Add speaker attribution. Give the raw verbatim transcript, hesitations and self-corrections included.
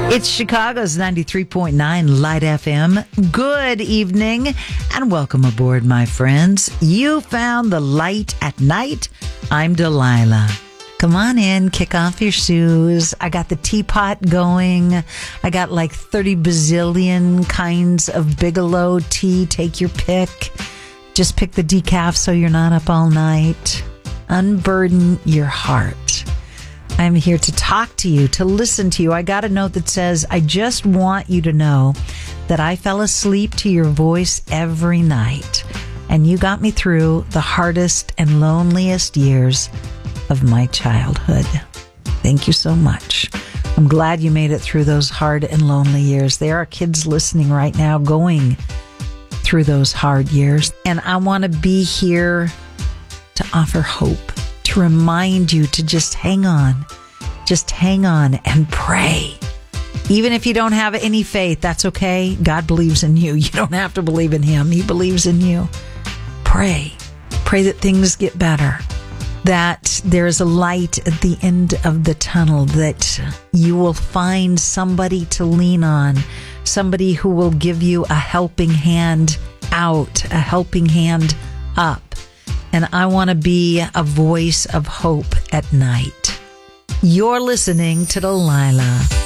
Speaker 1: It's Chicago's ninety-three point nine Light F M. Good evening and welcome aboard, my friends. You found the light at night. I'm Delilah. Come on in, kick off your shoes. I got the teapot going. I got like thirty bazillion kinds of Bigelow tea. Take your pick. Just pick the decaf so you're not up all night. Unburden your heart. I'm here to talk to you, to listen to you. I got a note that says, I just want you to know that I fell asleep to your voice every night, and you got me through the hardest and loneliest years of my childhood. Thank you so much. I'm glad you made it through those hard and lonely years. There are kids listening right now going through those hard years, and I want to be here to offer hope, to remind you to just hang on, just hang on and pray. Even if you don't have any faith, that's okay. God believes in you. You don't have to believe in him. He believes in you. Pray. Pray that things get better, that there's a light at the end of the tunnel, that you will find somebody to lean on, somebody who will give you a helping hand out, a helping hand up. And I want to be a voice of hope at night. You're listening to Delilah.